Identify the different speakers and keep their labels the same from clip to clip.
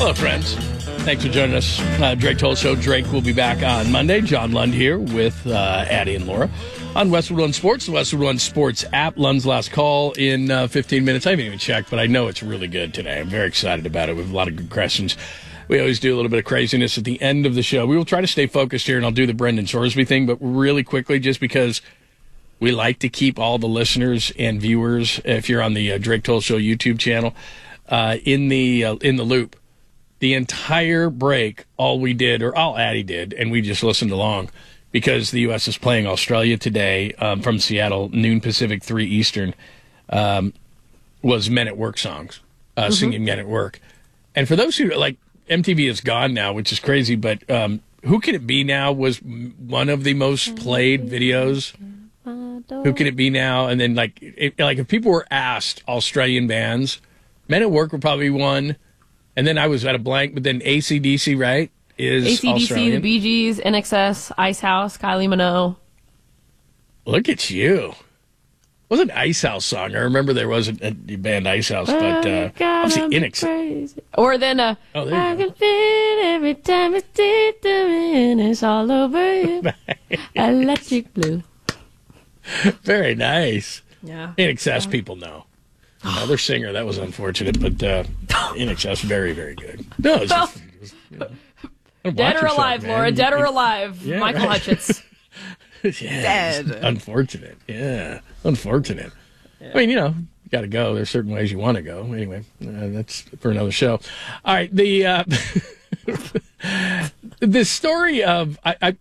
Speaker 1: Hello, friends. Thanks for joining us. Drake Toll Show. Drake will be back on Monday. John Lund here with Addie and Laura on Westwood One Sports, the Westwood One Sports app. Lund's last call in 15 minutes. I haven't even checked, but I know it's really good today. I'm very excited about it. We have a lot of good questions. We always do a little bit of craziness at the end of the show. We will try to stay focused here, and I'll do the Brendan Sorsby thing, but really quickly, just because we like to keep all the listeners and viewers, if you're on the Drake Toll Show YouTube channel, in the loop. The entire break, all we did, or all Addie did, and we just listened along, because the U.S. is playing Australia today from Seattle, noon Pacific, 3 Eastern, was Men at Work songs, singing Men at Work. And for those who, like, MTV is gone now, which is crazy, but Who Can It Be Now was one of the most played videos. Who Can It Be Now? And then, like if people were asked Australian bands, Men at Work would probably be one. And then I was at a blank, but then AC/DC, right, is
Speaker 2: AC/DC,
Speaker 1: Australian.
Speaker 2: the Bee Gees, NXS, Ice House, Kylie Minogue.
Speaker 1: Look at you. It was an Ice House song. I remember there was a band Ice House, but obviously INXS.
Speaker 2: Or then I can feel it every time it's deep to me and it's all over you. Electric Blue.
Speaker 1: Very nice.
Speaker 2: Yeah.
Speaker 1: INXS people know. Another singer, that was unfortunate, but INXS, very, very good. No, it's just,
Speaker 2: Dead or alive,
Speaker 1: man.
Speaker 2: Laura. Dead or alive.
Speaker 1: Yeah,
Speaker 2: Michael
Speaker 1: right.
Speaker 2: Hutchins.
Speaker 1: Dead. Unfortunate. Yeah. Unfortunate.
Speaker 2: Yeah.
Speaker 1: I mean, you got to go. There's certain ways you want to go. Anyway, that's for another show. All right. The story of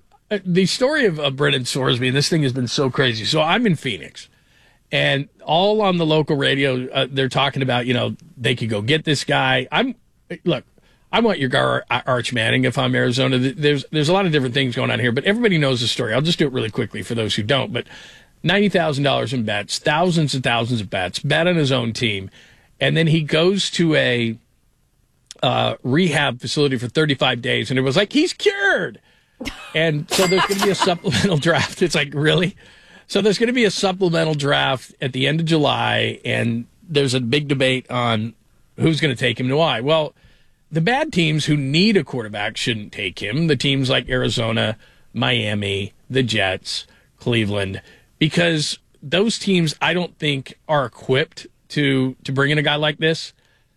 Speaker 1: Brendan Sorsby, and this thing has been so crazy. So I'm in Phoenix. And all on the local radio, they're talking about, they could go get this guy. I want your Arch Manning if I'm Arizona. There's a lot of different things going on here, but everybody knows the story. I'll just do it really quickly for those who don't. But $90,000 in bets, thousands and thousands of bets, bet on his own team. And then he goes to a rehab facility for 35 days, and it was like, he's cured. And so there's going to be a supplemental draft. It's like, really? So there's going to be a supplemental draft at the end of July, and there's a big debate on who's going to take him and why. Well, the bad teams who need a quarterback shouldn't take him. The teams like Arizona, Miami, the Jets, Cleveland, because those teams I don't think are equipped to bring in a guy like this.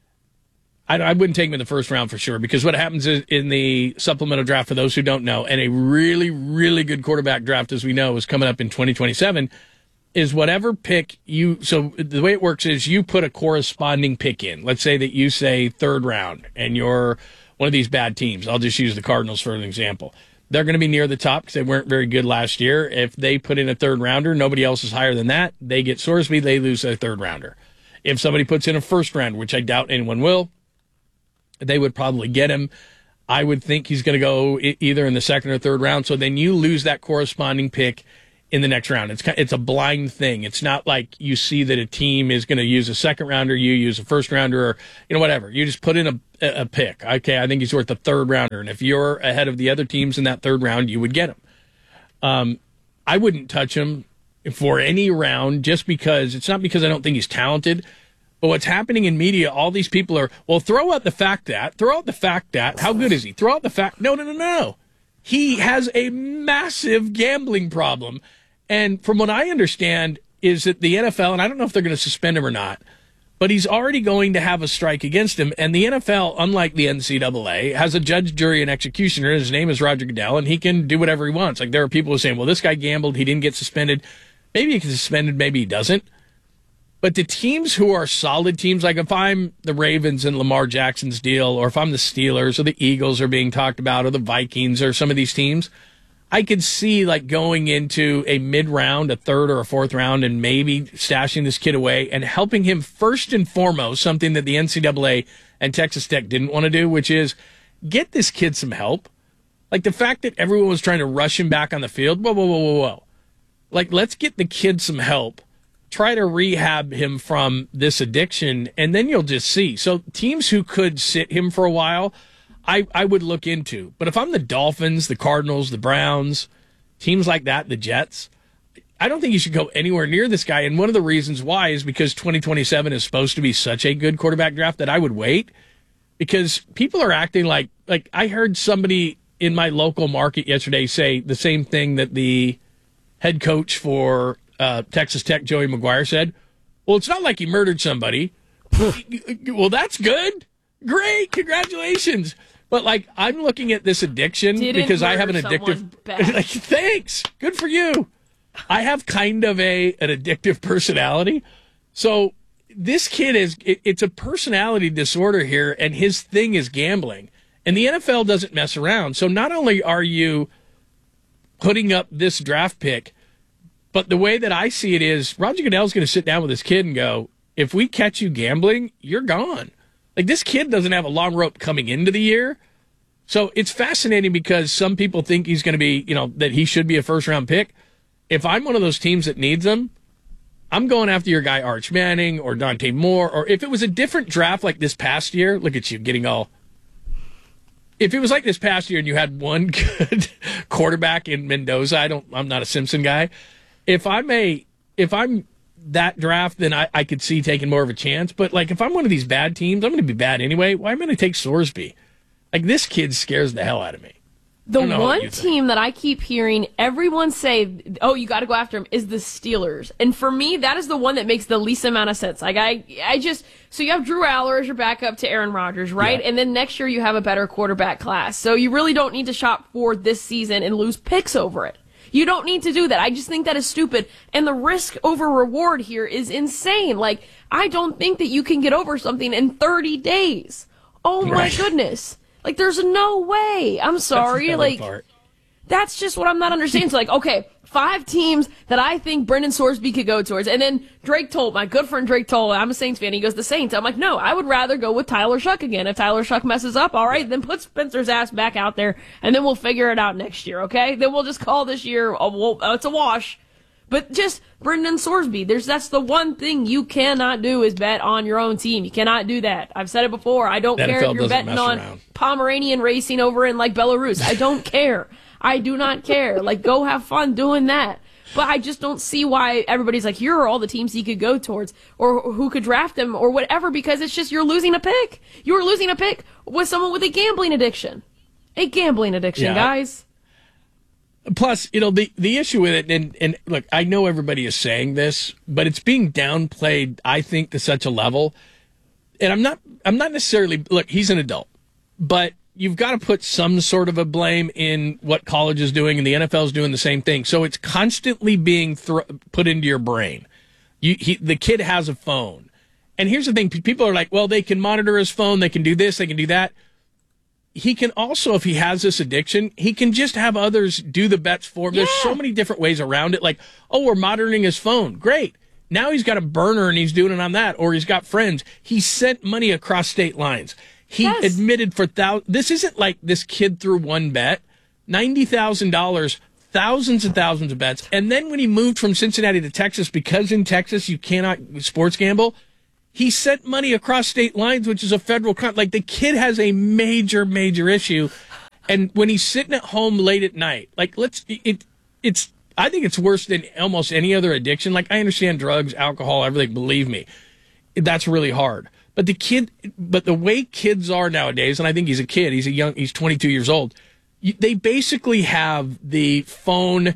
Speaker 1: I wouldn't take him in the first round for sure, because what happens is in the supplemental draft, for those who don't know, and a really, really good quarterback draft, as we know, is coming up in 2027, is whatever pick so the way it works is you put a corresponding pick in. Let's say that you say third round, and you're one of these bad teams. I'll just use the Cardinals for an example. They're going to be near the top because they weren't very good last year. If they put in a third rounder, nobody else is higher than that. They get Sorsby, they lose their third rounder. If somebody puts in a first round, which I doubt anyone will, they would probably get him. I would think he's going to go either in the second or third round. So then you lose that corresponding pick in the next round. It's a blind thing. It's not like you see that a team is going to use a second rounder, you use a first rounder, or whatever. You just put in a pick. Okay, I think he's worth a third rounder, and if you're ahead of the other teams in that third round, you would get him. I wouldn't touch him for any round, just because it's not because I don't think he's talented. But what's happening in media, all throw out the fact that, how good is he? Throw out the fact, no. He has a massive gambling problem. And from what I understand is that the NFL, and I don't know if they're going to suspend him or not, but he's already going to have a strike against him. And the NFL, unlike the NCAA, has a judge, jury, and executioner. His name is Roger Goodell, and he can do whatever he wants. Like, there are people who are saying, well, this guy gambled, he didn't get suspended. Maybe he gets suspended, maybe he doesn't. But the teams who are solid teams, like if I'm the Ravens and Lamar Jackson's deal, or if I'm the Steelers or the Eagles are being talked about, or the Vikings or some of these teams, I could see like going into a mid-round, a third or a fourth round, and maybe stashing this kid away and helping him first and foremost, something that the NCAA and Texas Tech didn't want to do, which is get this kid some help. Like the fact that everyone was trying to rush him back on the field, whoa. Like, let's get the kid some help. Try to rehab him from this addiction, and then you'll just see. So teams who could sit him for a while, I would look into. But if I'm the Dolphins, the Cardinals, the Browns, teams like that, the Jets, I don't think you should go anywhere near this guy. And one of the reasons why is because 2027 is supposed to be such a good quarterback draft that I would wait. because people are acting like I heard somebody in my local market yesterday say the same thing that the head coach for Texas Tech, Joey McGuire, said. Well, it's not like he murdered somebody. Well, that's good. Great. Congratulations. But, like, I'm looking at this addiction because I have an addictive... Like, thanks. Good for you. I have kind of an addictive personality. So this kid it's a personality disorder here, and his thing is gambling. And the NFL doesn't mess around. So not only are you putting up this draft pick, but the way that I see it is Roger Goodell's going to sit down with his kid and go, if we catch you gambling, you're gone. Like, this kid doesn't have a long rope coming into the year. So it's fascinating because some people think he's going to be, that he should be a first-round pick. If I'm one of those teams that needs him, I'm going after your guy Arch Manning or Dante Moore. Or if it was a different draft like this past year, look at you getting all... If it was like this past year and you had one good quarterback in Mendoza, I'm not a Simpson guy. If I'm that draft, then I could see taking more of a chance. But, like, if I'm one of these bad teams, I'm going to be bad anyway. Why am I going to take Sorsby? Like, this kid scares the hell out of me.
Speaker 2: The one team that I keep hearing everyone say, oh, you got to go after him, is the Steelers. And for me, that is the one that makes the least amount of sense. Like, so you have Drew Aller as your backup to Aaron Rodgers, right? Yeah. And then next year you have a better quarterback class. So you really don't need to shop for this season and lose picks over it. You don't need to do that. I just think that is stupid. And the risk over reward here is insane. Like, I don't think that you can get over something in 30 days. Oh, my goodness. Like, there's no way. I'm sorry. That's just what I'm not understanding. So, like, okay, 5 teams that I think Brendan Sorsby could go towards. And then Drake Toll, my good friend Drake Toll, I'm a Saints fan, he goes, the Saints. I'm like, no, I would rather go with Tyler Shuck again. If Tyler Shuck messes up, all right, then put Spencer's ass back out there, and then we'll figure it out next year, okay? Then we'll just call this year, it's a wash. But just Brendan Sorsby, that's the one thing you cannot do is bet on your own team. You cannot do that. I've said it before. I don't care if you're betting on Pomeranian racing over in, like, Belarus. I don't care. I do not care. Like, go have fun doing that. But I just don't see why everybody's like, here are all the teams he could go towards or who could draft him or whatever, because it's just you're losing a pick. You're losing a pick with someone with a gambling addiction. A gambling addiction, guys.
Speaker 1: Plus, the issue with it, and look, I know everybody is saying this, but it's being downplayed, I think, to such a level. And I'm not necessarily, look, he's an adult, but you've got to put some sort of a blame in what college is doing, and the NFL is doing the same thing. So it's constantly being put into your brain. The kid has a phone. And here's the thing. People are like, well, they can monitor his phone. They can do this. They can do that. He can also, if he has this addiction, he can just have others do the bets for him. Yeah. There's so many different ways around it. Like, oh, we're monitoring his phone. Great. Now he's got a burner and he's doing it on that. Or he's got friends. He sent money across state lines. He admitted for this isn't like this kid threw one bet, $90,000, thousands and thousands of bets. And then when he moved from Cincinnati to Texas, because in Texas you cannot sports gamble, he sent money across state lines, which is a federal crime. Like, the kid has a major, major issue. And when he's sitting at home late at night, like, I think it's worse than almost any other addiction. Like, I understand drugs, alcohol, everything. Believe me, that's really hard. But the way kids are nowadays, and I think he's a kid, he's 22 years old. They basically have the phone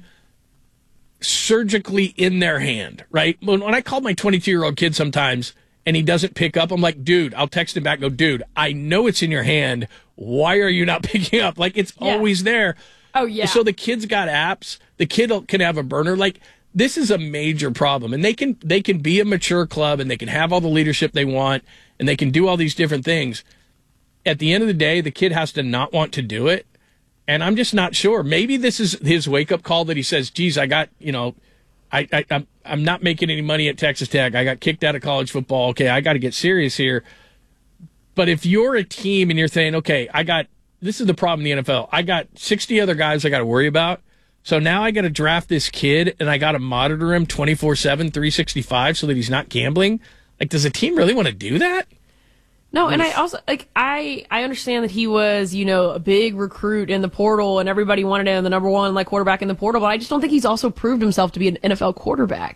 Speaker 1: surgically in their hand, right? When I call my 22-year-old kid sometimes and he doesn't pick up, I'm like, dude, I'll text him back, go, dude, I know it's in your hand. Why are you not picking up? Like, it's always there.
Speaker 2: Oh, yeah.
Speaker 1: So the kid's got apps. The kid can have a burner. Like, this is a major problem. And they can be a mature club and they can have all the leadership they want and they can do all these different things. At the end of the day, the kid has to not want to do it. And I'm just not sure. Maybe this is his wake-up call that he says, geez, I got, I'm not making any money at Texas Tech. I got kicked out of college football. Okay, I got to get serious here. But if you're a team and you're saying, okay, this is the problem in the NFL. I got 60 other guys I got to worry about. So now I got to draft this kid and I got to monitor him 24/7, 365 so that he's not gambling. Like, does a team really want to do that?
Speaker 2: No, and I also, I understand that he was, a big recruit in the portal and everybody wanted him the number one, quarterback in the portal, but I just don't think he's also proved himself to be an NFL quarterback.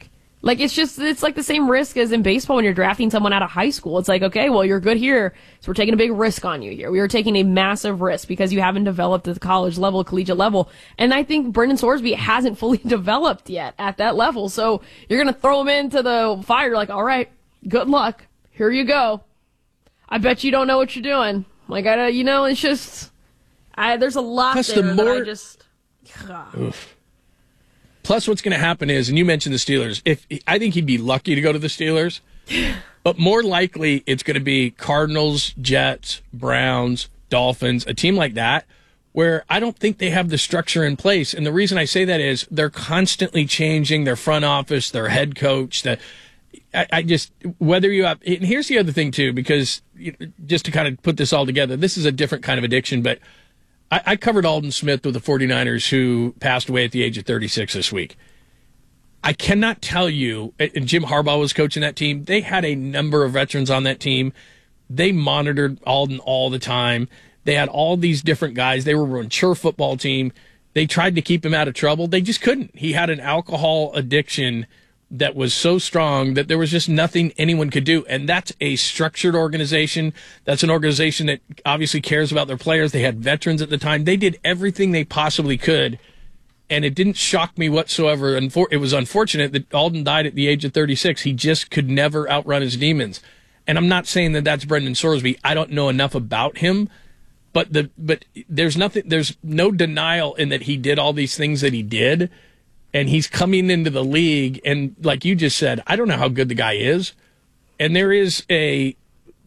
Speaker 2: Like, it's like the same risk as in baseball when you're drafting someone out of high school. It's like, okay, well, you're good here, so we're taking a big risk on you here. We are taking a massive risk because you haven't developed at the college level, collegiate level. And I think Brendan Sorsby hasn't fully developed yet at that level. So you're going to throw him into the fire. Like, all right, good luck. Here you go. I bet you don't know what you're doing. Like, it's just, there's a lot
Speaker 1: Plus
Speaker 2: there that I just...
Speaker 1: Oof. Plus, what's going to happen is, and you mentioned the Steelers, I think he'd be lucky to go to the Steelers, but more likely it's going to be Cardinals, Jets, Browns, Dolphins, a team like that, where I don't think they have the structure in place. And the reason I say that is they're constantly changing their front office, their head coach. I just, whether you have, and here's the other thing too, because just to kind of put this all together, this is a different kind of addiction, but I covered Aldon Smith with the 49ers who passed away at the age of 36 this week. I cannot tell you, and Jim Harbaugh was coaching that team, they had a number of veterans on that team. They monitored Aldon all the time. They had all these different guys. They were a mature football team. They tried to keep him out of trouble. They just couldn't. He had an alcohol addiction that was so strong that there was just nothing anyone could do. And that's a structured organization. That's an organization that obviously cares about their players. They had veterans at the time. They did everything they possibly could. And it didn't shock me whatsoever. It was unfortunate that Aldon died at the age of 36. He just could never outrun his demons. And I'm not saying that that's Brendan Sorsby. I don't know enough about him. But there's no denial in that he did all these things that he did. And he's coming into the league, and like you just said, I don't know how good the guy is. And there is a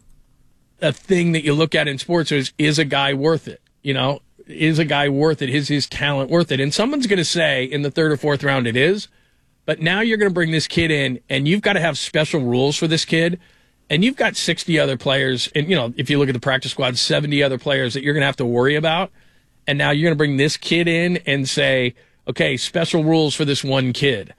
Speaker 1: thing that you look at in sports is a guy worth it? Is a guy worth it? Is his talent worth it? And someone's going to say in the third or fourth round it is. But now you're going to bring this kid in, and you've got to have special rules for this kid. And you've got 60 other players, and if you look at the practice squad, 70 other players that you're going to have to worry about. And now you're going to bring this kid in and say, okay, special rules for this one kid.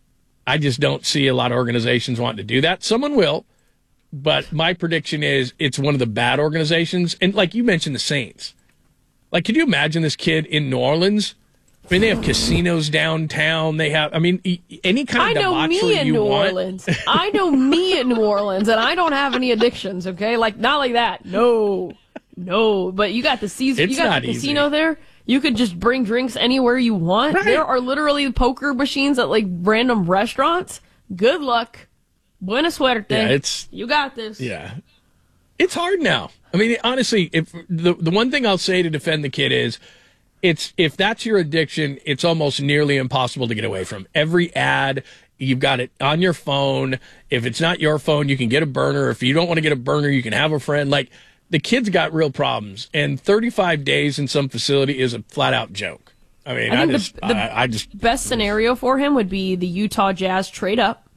Speaker 1: I just don't see a lot of organizations wanting to do that. Someone will, but my prediction is it's one of the bad organizations. And like you mentioned, the Saints. Like, could you imagine this kid in New Orleans? I mean, they have casinos downtown. They have, any kind of debauchery you want.
Speaker 2: I know me in New Orleans, and I don't have any addictions, okay? Like, not like that. No. But you got the season. You got the casino there. You could just bring drinks anywhere you want. Right. There are literally poker machines at like random restaurants. Good luck. Buena suerte.
Speaker 1: Yeah,
Speaker 2: you got this.
Speaker 1: Yeah. It's hard now. Honestly, if the one thing I'll say to defend the kid is if that's your addiction, it's almost nearly impossible to get away from. Every ad, you've got it on your phone. If it's not your phone, you can get a burner. If you don't want to get a burner, you can have a friend. Like, the kid's got real problems, and 35 days in some facility is a flat-out joke. I think
Speaker 2: the best scenario for him would be the Utah Jazz trade up.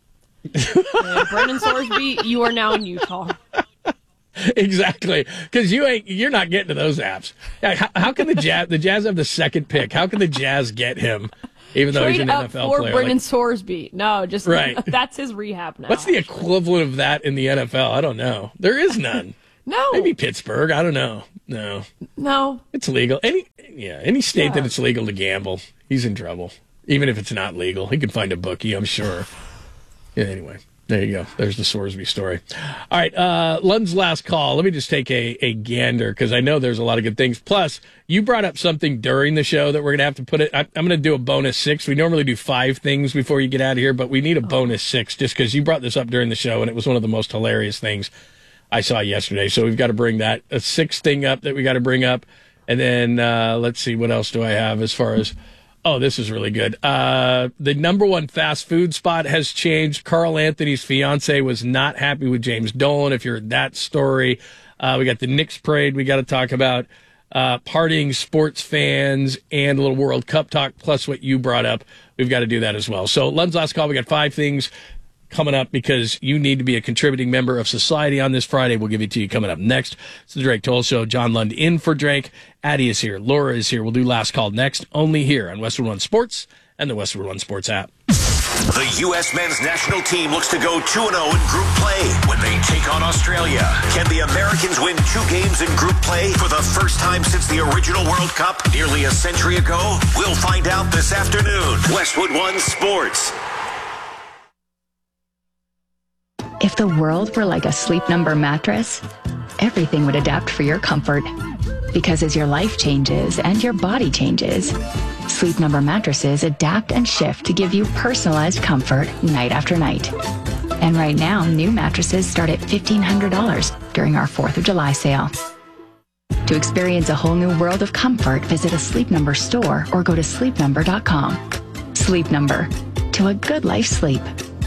Speaker 2: Brendan Sorsby, you are now in Utah.
Speaker 1: Exactly, because you're not getting to those apps. How can the Jazz have the second pick? How can the Jazz get him, even though he's an NFL player?
Speaker 2: Brendan Sorsby. No, just right. That's his rehab now.
Speaker 1: What's the equivalent of that in the NFL? I don't know. There is none.
Speaker 2: No.
Speaker 1: Maybe Pittsburgh. I don't know. No. It's legal. Any state that it's legal to gamble, he's in trouble. Even if it's not legal, he could find a bookie, I'm sure. Yeah, anyway, there you go. There's the Sorsby story. All right, Lund's last call. Let me just take a gander because I know there's a lot of good things. Plus, you brought up something during the show that we're going to have to put it. I'm going to do a bonus 6. We normally do 5 things before you get out of here, but we need a bonus 6 just because you brought this up during the show, and it was one of the most hilarious things I saw yesterday. So we've got to bring that, a 6th thing up that we got to bring up. And then let's see, what else do I have as far as, this is really good. The number one fast food spot has changed. Carl Anthony's fiance was not happy with James Dolan. If you heard that story, we got the Knicks parade we got to talk about, partying sports fans, and a little World Cup talk, plus what you brought up. We've got to do that as well. So Lund's last call, we got 5 things coming up because you need to be a contributing member of society on this Friday. We'll give it to you coming up next. It's the Drake Toll Show. John Lund in for Drake. Addie is here. Laura is here. We'll do last call next, only here on Westwood One Sports and the Westwood One Sports app.
Speaker 3: The U.S. men's national team looks to go 2-0 in group play when they take on Australia. Can the Americans win 2 games in group play for the first time since the original World Cup nearly a century ago? We'll find out this afternoon. Westwood One Sports.
Speaker 4: the world were like a Sleep Number mattress, everything would adapt for your comfort. Because as your life changes and your body changes, Sleep Number mattresses adapt and shift to give you personalized comfort night after night. And right now, new mattresses start at $1,500 during our 4th of July sale. To experience a whole new world of comfort, visit a Sleep Number store or go to sleepnumber.com. Sleep Number. To a good life sleep.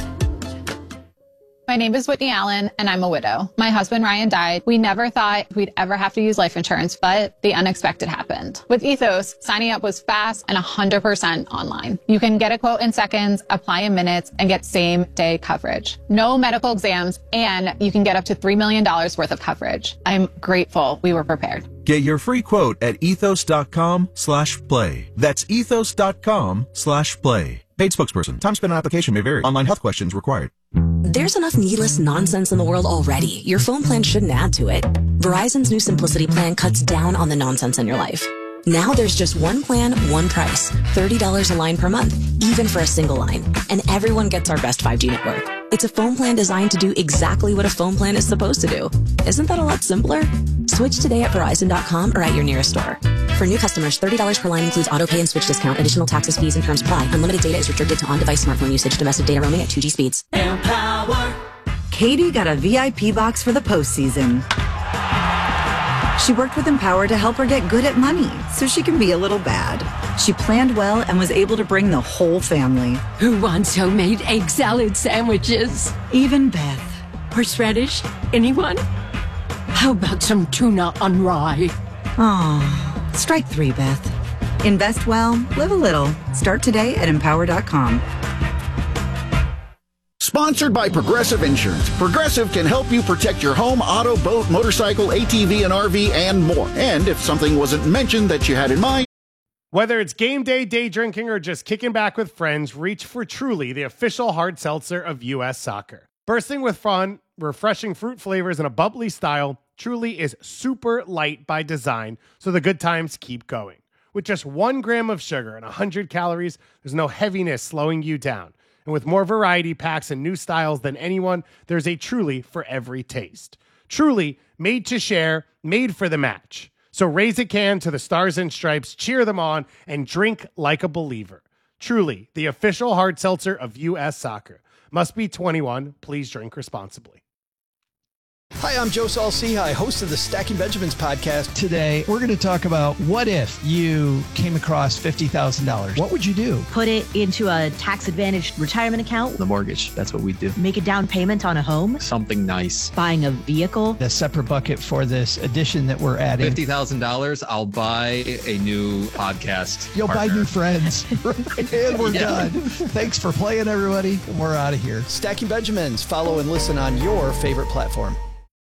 Speaker 5: My name is Whitney Allen, and I'm a widow. My husband, Ryan, died. We never thought we'd ever have to use life insurance, but the unexpected happened. With Ethos, signing up was fast and 100% online. You can get a quote in seconds, apply in minutes, and get same-day coverage. No medical exams, and you can get up to $3 million worth of coverage. I'm grateful we were prepared.
Speaker 6: Get your free quote at ethos.com/play. That's ethos.com/play. Paid spokesperson. Time spent on application may vary. Online health questions required.
Speaker 7: There's enough needless nonsense in the world already. Your phone plan shouldn't add to it. Verizon's new Simplicity plan cuts down on the nonsense in your life. Now there's just one plan, one price. $30 a line per month, even for a single line. And everyone gets our best 5G network. It's a phone plan designed to do exactly what a phone plan is supposed to do. Isn't that a lot simpler? Switch today at Verizon.com or at your nearest store. For new customers, $30 per line includes auto pay and switch discount. Additional taxes, fees, and terms apply. Unlimited data is restricted to on-device smartphone usage. Domestic data roaming at 2G speeds.
Speaker 8: Empower. Katie got a VIP box for the postseason. She worked with Empower to help her get good at money so she can be a little bad. She planned well and was able to bring the whole family.
Speaker 9: Who wants homemade egg salad sandwiches?
Speaker 8: Even Beth.
Speaker 9: Horseradish? Anyone? How about some tuna on rye?
Speaker 8: Aw, strike 3, Beth. Invest well, live a little. Start today at Empower.com.
Speaker 10: Sponsored by Progressive Insurance. Progressive can help you protect your home, auto, boat, motorcycle, ATV, and RV, and more. And if something wasn't mentioned that you had in mind.
Speaker 11: Whether it's game day, day drinking, or just kicking back with friends, reach for Truly, the official hard seltzer of U.S. Soccer. Bursting with fun, refreshing fruit flavors, and a bubbly style, Truly is super light by design, so the good times keep going. With just 1 gram of sugar and 100 calories, there's no heaviness slowing you down. And with more variety packs and new styles than anyone, there's a Truly for every taste. Truly, made to share, made for the match. So raise a can to the Stars and Stripes, cheer them on, and drink like a believer. Truly, the official hard seltzer of U.S. Soccer. Must be 21. Please drink responsibly.
Speaker 12: Hi, I'm Joe Saul-Sehy, host of the Stacking Benjamins podcast.
Speaker 13: Today, we're going to talk about what if you came across $50,000. What would you do?
Speaker 14: Put it into a tax-advantaged retirement account.
Speaker 15: The mortgage, that's what we do.
Speaker 14: Make a down payment on a home.
Speaker 15: Something nice.
Speaker 14: Buying a vehicle.
Speaker 13: A separate bucket for this addition that we're adding.
Speaker 15: $50,000, I'll buy a new podcast
Speaker 13: You'll
Speaker 15: partner.
Speaker 13: buy new friends. And we're done. Thanks for playing, everybody. And we're out of here.
Speaker 12: Stacking Benjamins. Follow and listen on your favorite platform.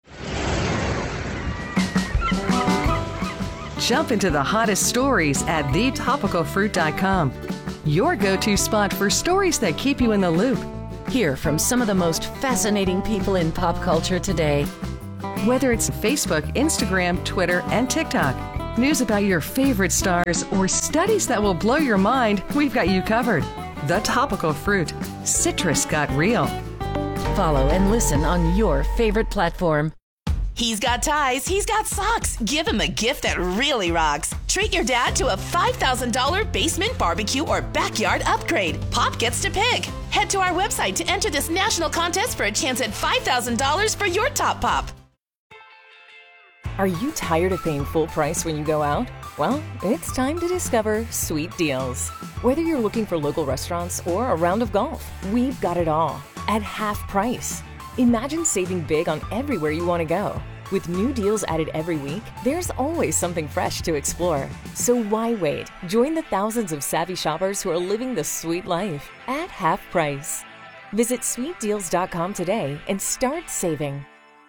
Speaker 16: Jump into the hottest stories at thetopicalfruit.com. Your go-to spot for stories that keep you in the loop.
Speaker 17: Hear from some of the most fascinating people in pop culture today.
Speaker 16: Whether it's Facebook, Instagram, Twitter, and TikTok, news about your favorite stars, or studies that will blow your mind, we've got you covered. The Topical Fruit. Citrus got real.
Speaker 17: Follow and listen on your favorite platform.
Speaker 18: He's got ties, he's got socks. Give him a gift that really rocks. Treat your dad to a $5,000 basement barbecue or backyard upgrade. Pop gets to pick. Head to our website to enter this national contest for a chance at $5,000 for your top pop.
Speaker 19: Are you tired of paying full price when you go out? Well, it's time to discover Sweet Deals. Whether you're looking for local restaurants or a round of golf, we've got it all at half price. Imagine saving big on everywhere you want to go. With new deals added every week, there's always something fresh to explore. So why wait? Join the thousands of savvy shoppers who are living the sweet life at half price. Visit sweetdeals.com today and start saving.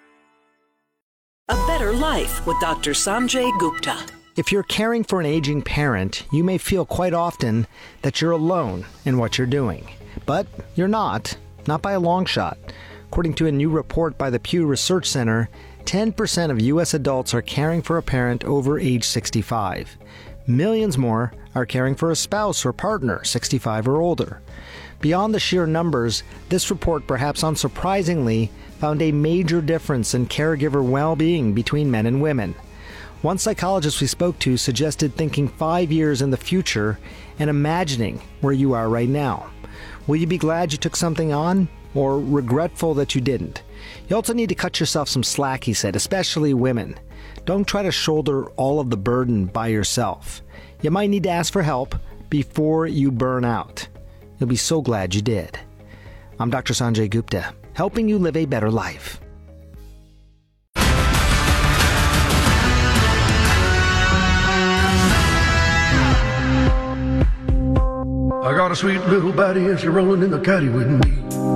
Speaker 20: A Better Life with Dr. Sanjay Gupta.
Speaker 21: If you're caring for an aging parent, you may feel quite often that you're alone in what you're doing. But you're not by a long shot. According to a new report by the Pew Research Center, 10% of U.S. adults are caring for a parent over age 65. Millions more are caring for a spouse or partner 65 or older. Beyond the sheer numbers, this report, perhaps unsurprisingly, found a major difference in caregiver well-being between men and women. One psychologist we spoke to suggested thinking 5 years in the future and imagining where you are right now. Will you be glad you took something on, or regretful that you didn't? You also need to cut yourself some slack, he said, especially women. Don't try to shoulder all of the burden by yourself. You might need to ask for help before you burn out. You'll be so glad you did. I'm Dr. Sanjay Gupta, helping you live a better life.
Speaker 2: I got a sweet little baddie and she's rolling in the caddy with me.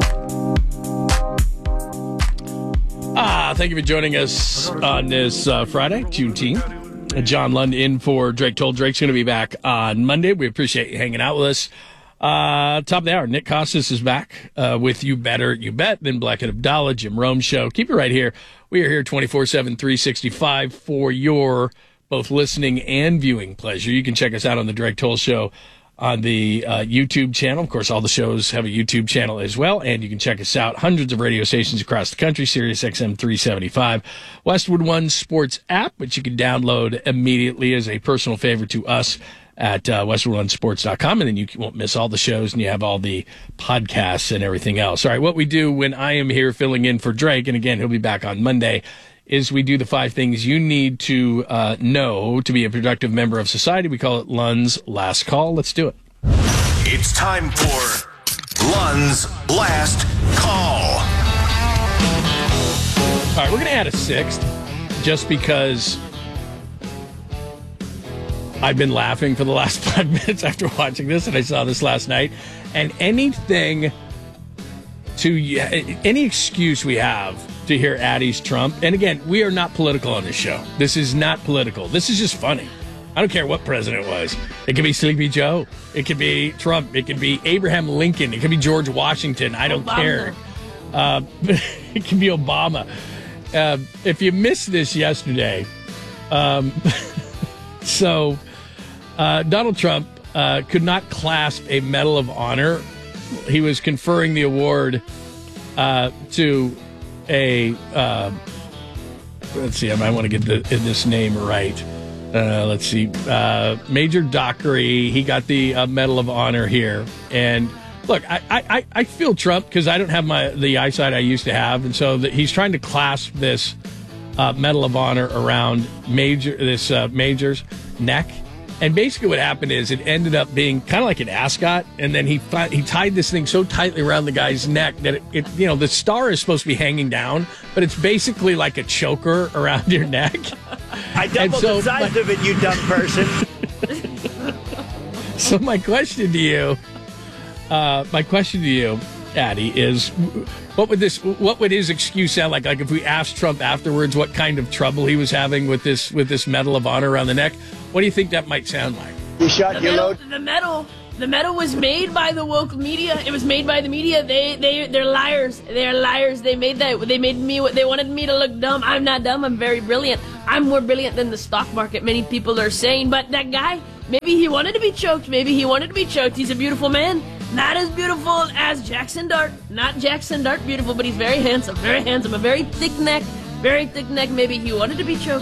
Speaker 1: Thank you for joining us on this Friday, Juneteenth. John Lund in for Drake Toll. Drake's going to be back on Monday. We appreciate you hanging out with us. Top of the hour, Nick Costas is back with You Better, You Bet. Then Black and Abdallah, Jim Rome Show. Keep it right here. We are here 24/7, 365 for your both listening and viewing pleasure. You can check us out on the Drake Toll Show on the YouTube channel. Of course, all the shows have a YouTube channel as well, and you can check us out. Hundreds of radio stations across the country, Sirius XM 375, Westwood One Sports app, which you can download immediately as a personal favor to us at westwoodonesports.com, and then you won't miss all the shows, and you have all the podcasts and everything else. All right, what we do when I am here filling in for Drake, and again, he'll be back on Monday, is we do the 5 things you need to know to be a productive member of society. We call it Lund's Last Call. Let's do it.
Speaker 3: It's time for Lund's Last Call.
Speaker 1: All right, we're going to add a 6th just because I've been laughing for the last 5 minutes after watching this, and I saw this last night. And any excuse we have to hear Addie's Trump. And again, we are not political on this show. This is not political. This is just funny. I don't care what president it was. It could be Sleepy Joe. It could be Trump. It could be Abraham Lincoln. It could be George Washington. I don't care. It could be Obama. If you missed this yesterday, so Donald Trump could not clasp a Medal of Honor. He was conferring the award to a let's see, I might want to get this name right. Let's see, Major Dockery. He got the Medal of Honor here, and look, I feel Trump because I don't have the eyesight I used to have, and so he's trying to clasp this Medal of Honor around Major's neck. And basically what happened is it ended up being kind of like an ascot, and then he tied this thing so tightly around the guy's neck that it the star is supposed to be hanging down, but it's basically like a choker around your neck.
Speaker 22: I doubled the size of it, you dumb person.
Speaker 1: So my question to you, Addie, is what would his excuse sound like? Like if we asked Trump afterwards what kind of trouble he was having with this Medal of Honor around the neck, what do you think that might sound like?
Speaker 22: You shot your load.
Speaker 23: The medal was made by the woke media. It was made by the media. They're liars. They're liars. They made that. They made me. They wanted me to look dumb. I'm not dumb. I'm very brilliant. I'm more brilliant than the stock market. Many people are saying. But that guy, maybe he wanted to be choked. He's a beautiful man. Not as beautiful as Jackson Dart. Not Jackson Dart beautiful, but he's very handsome. Very handsome. A very thick neck. Maybe he wanted to be choked.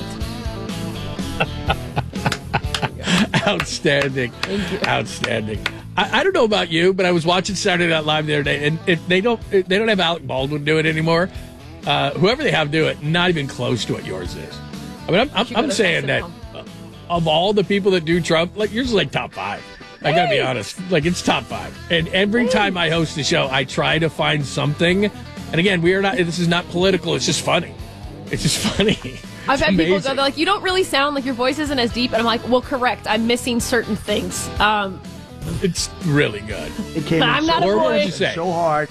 Speaker 1: Outstanding. Outstanding. I don't know about you, but I was watching Saturday Night Live the other day, and they don't have Alec Baldwin do it anymore. Whoever they have do it, not even close to what yours is. I mean, I'm saying that of all the people that do Trump, like yours is like top 5. I gotta be honest, like it's top 5. And every time I host the show, I try to find something. And again, this is not political. It's just funny. It's just funny.
Speaker 23: I've had people go, they're like, you don't really sound like your voice isn't as deep. And I'm like, well, correct. I'm missing certain things.
Speaker 1: It's really good.
Speaker 23: I'm not a boy.
Speaker 1: What would you say?
Speaker 22: So hard.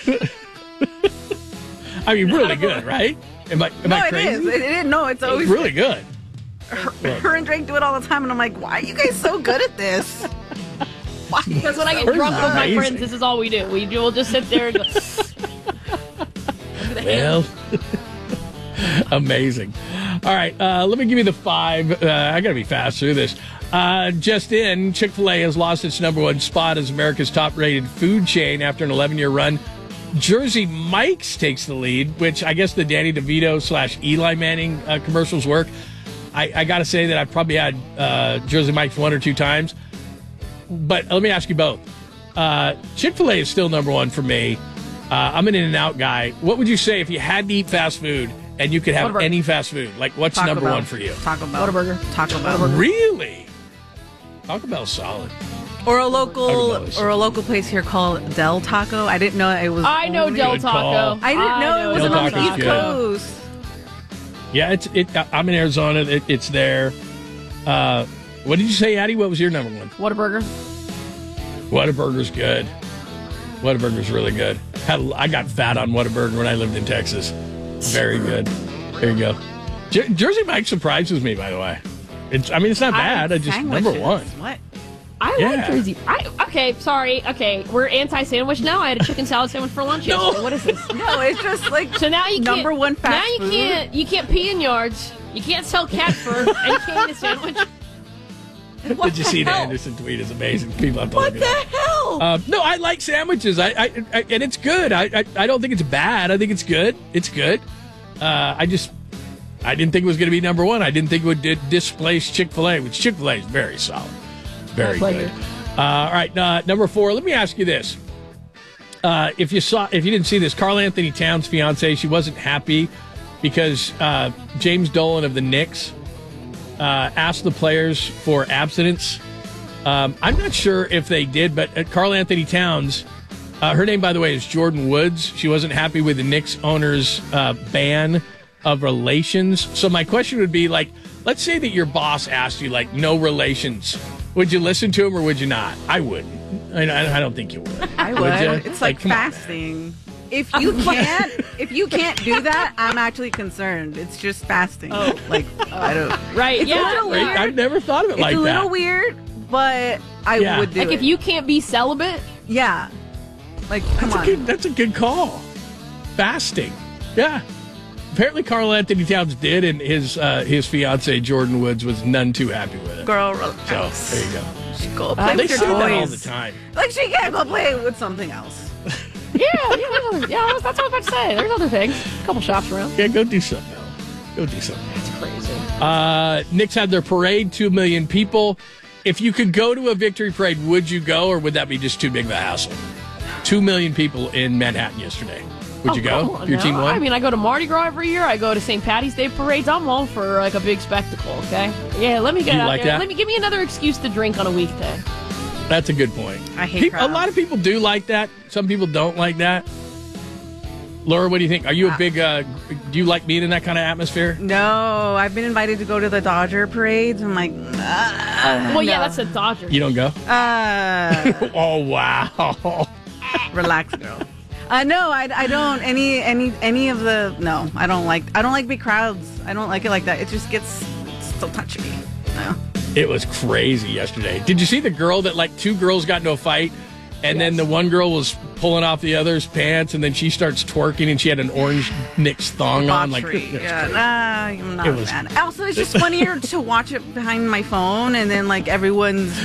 Speaker 1: I mean, really good, right? Am I crazy?
Speaker 24: It is. No, it's always
Speaker 1: really good.
Speaker 24: Her and Drake do it all the time, and I'm like, why are you guys so good at this? Why?
Speaker 23: Because when I get drunk with my friends, this is all we do. We'll just sit there and go.
Speaker 1: Well, amazing. All right, let me give you the 5. I got to be fast through this. Just in, Chick-fil-A has lost its number 1 spot as America's top-rated food chain after an 11-year run. Jersey Mike's takes the lead, which I guess the Danny DeVito / Eli Manning commercials work. I got to say that I've probably had Jersey Mike's 1 or 2 times. But let me ask you both. Chick-fil-A is still number 1 for me. I'm an In-N-Out guy. What would you say if you had to eat fast food and you could have any fast food? Like, what's
Speaker 24: Taco
Speaker 1: number
Speaker 24: Bell.
Speaker 1: 1 for you?
Speaker 24: Taco Bell.
Speaker 23: Whataburger.
Speaker 24: Taco Bell.
Speaker 1: Really? Taco Bell's solid.
Speaker 24: Or a local place here called Del Taco. I didn't know it was.
Speaker 23: I know Del Taco.
Speaker 24: I didn't know it was on the East Coast.
Speaker 1: Yeah, I'm in Arizona. It's there. What did you say, Addie? What was your number 1?
Speaker 23: Whataburger.
Speaker 1: Whataburger's good. Whataburger's really good. I got fat on Whataburger when I lived in Texas. Very good. There you go. Jersey Mike surprises me, by the way. It's not bad. I just number 1.
Speaker 24: What?
Speaker 23: I like Jersey. Okay, we're anti-sandwich now. I had a chicken salad sandwich for lunch yesterday. What is this?
Speaker 24: No, it's just like
Speaker 23: so now you
Speaker 24: number
Speaker 23: can't,
Speaker 24: 1 fast
Speaker 23: food.
Speaker 24: food.
Speaker 23: You can't pee in yards. You can't sell cat fur, and you can't eat a sandwich.
Speaker 1: Did you see the Anderson tweet? It's amazing. People have to
Speaker 24: What
Speaker 1: look
Speaker 24: the
Speaker 1: it up.
Speaker 24: hell?
Speaker 1: No, I like sandwiches. I and it's good. I don't think it's bad. I think it's good. It's good. I didn't think it was going to be number 1. I didn't think it would displace Chick-fil-A, which Chick-fil-A is very solid. It's very good. All right, number 4. Let me ask you this: if you didn't see this, Karl Anthony Towns' fiance, she wasn't happy because James Dolan of the Knicks asked the players for abstinence. I'm not sure if they did, but Karl Anthony Towns, her name, by the way, is Jordan Woods. She wasn't happy with the Knicks owner's ban of relations. So my question would be, like, let's say that your boss asked you, like, no relations. Would you listen to him or would you not? I wouldn't. I don't think you would.
Speaker 24: I would. It's like fasting. If you can't do that, I'm actually concerned. It's just fasting. I don't.
Speaker 23: Right?
Speaker 24: It's a little weird.
Speaker 1: I've never thought of it like that.
Speaker 24: It's a little weird, but I would do it.
Speaker 23: Like if you can't be celibate,
Speaker 24: yeah. Like come on.
Speaker 1: That's a good call. Fasting. Yeah. Apparently, Karl Anthony Towns did, and his fiance Jordan Woods was none too happy with it.
Speaker 24: Girl, relax.
Speaker 1: So there you go.
Speaker 24: She go play with
Speaker 1: they
Speaker 24: your
Speaker 1: say that
Speaker 24: toys
Speaker 1: all the time.
Speaker 24: Like she can't go play with something else.
Speaker 23: yeah, that's what I was about to say. There's other things. A couple shops around.
Speaker 1: Yeah, go do something. Go do something.
Speaker 23: That's crazy.
Speaker 1: Knicks had their parade, 2 million people. If you could go to a victory parade, would you go, or would that be just too big of a hassle? 2 million people in Manhattan yesterday. Would you go if your team won?
Speaker 23: I mean, I go to Mardi Gras every year. I go to St. Patty's Day parades. I'm all for like a big spectacle, okay? Yeah, let me get out there.
Speaker 1: That?
Speaker 23: Give me another excuse to drink on a weekday.
Speaker 1: That's a good point.
Speaker 24: I hate crowds.
Speaker 1: A lot of people do like that. Some people don't like that. Laura, what do you think? Are you a big, do you like being in that kind of atmosphere?
Speaker 24: No, I've been invited to go to the Dodger parades. I'm like,
Speaker 23: well, yeah, that's a Dodger.
Speaker 1: You don't go? Oh, wow.
Speaker 24: Relax, girl. No, I don't. Any of the, no, I don't like big crowds. I don't like it like that. It just gets so touchy. No.
Speaker 1: It was crazy yesterday. Did you see the girl that, like, 2 girls got into a fight, and then the one girl was pulling off the other's pants, and then she starts twerking, and she had an orange Knicks thong on? Like,
Speaker 24: I'm not a fan. Also, it's just funnier to watch it behind my phone, and then like everyone's